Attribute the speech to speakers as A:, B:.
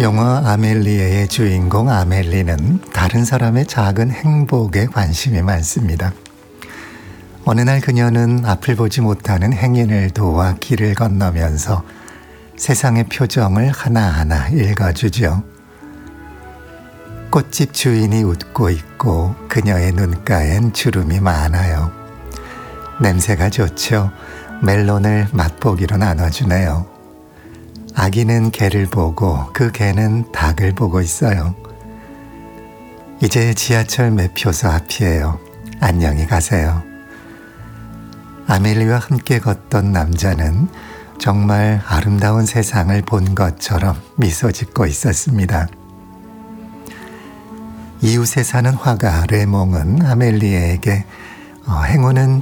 A: 영화 아멜리에의 주인공 아멜리는 다른 사람의 작은 행복에 관심이 많습니다. 어느 날 그녀는 앞을 보지 못하는 행인을 도와 길을 건너면서 세상의 표정을 하나하나 읽어주죠. 꽃집 주인이 웃고 있고 그녀의 눈가엔 주름이 많아요. 냄새가 좋죠. 멜론을 맛보기로 나눠주네요. 아기는 개를 보고 그 개는 닭을 보고 있어요. 이제 지하철 매표소 앞이에요. 안녕히 가세요. 아멜리와 함께 걷던 남자는 정말 아름다운 세상을 본 것처럼 미소 짓고 있었습니다. 이웃에 사는 화가 레몽은 아멜리에게 행운은